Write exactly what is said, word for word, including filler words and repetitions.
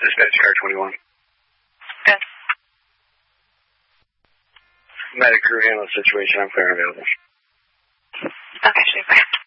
Dispatch car twenty-one. Good. Medic crew handle the situation. I'm clear and available. Okay, super.